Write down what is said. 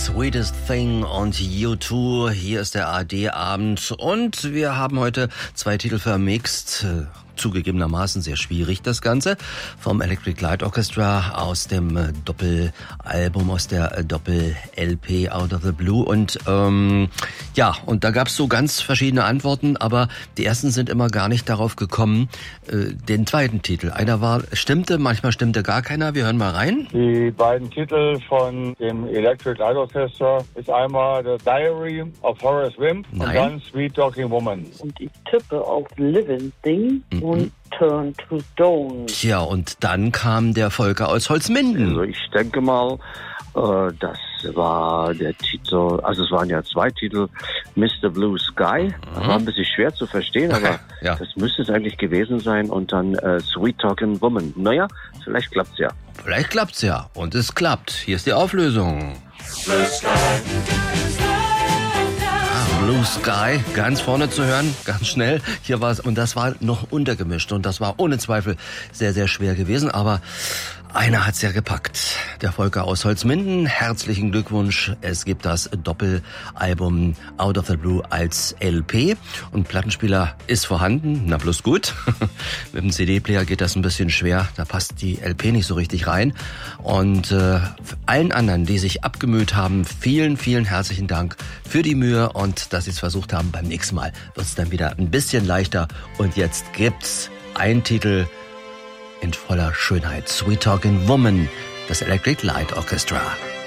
Sweetest Thing und U2. Hier ist der ARD-Abend und wir haben heute 2 Titel vermixt. Zugegebenermaßen sehr schwierig das Ganze. Vom Electric Light Orchestra aus dem Doppelalbum, aus der Doppel-LP Out of the Blue. Und und da gab es so ganz verschiedene Antworten, aber die ersten sind immer gar nicht darauf gekommen, den zweiten Titel. Einer stimmte, manchmal stimmte gar keiner. Wir hören mal rein. Die beiden Titel von dem Electric Light Orchestra ist einmal The Diary of Horace Wimp und dann Sweet Talking Woman. Und ich tippe auf Living Thing und Turn to Stone. Tja, und dann kam der Volker aus Holzminden. Also ich denke mal, das war der Titel, also es waren ja 2 Titel, Mr. Blue Sky, war ein bisschen schwer zu verstehen, aber ja. Das müsste es eigentlich gewesen sein und dann Sweet Talking Woman. Naja, vielleicht klappt's ja. Vielleicht klappt's ja und es klappt. Hier ist die Auflösung. Blue Sky. Blue Sky, ganz vorne zu hören, ganz schnell. Hier war es, und das war noch untergemischt und das war ohne Zweifel sehr, sehr schwer gewesen, aber einer hat's ja gepackt. Der Volker aus Holzminden, herzlichen Glückwunsch. Es gibt das Doppelalbum Out of the Blue als LP und Plattenspieler ist vorhanden, na bloß gut. Mit dem CD-Player geht das ein bisschen schwer, da passt die LP nicht so richtig rein. Und allen anderen, die sich abgemüht haben, vielen, vielen herzlichen Dank für die Mühe und dass sie es versucht haben. Beim nächsten Mal wird's dann wieder ein bisschen leichter. Und jetzt gibt's einen Titel in voller Schönheit. Sweet Talking Woman, das Electric Light Orchestra.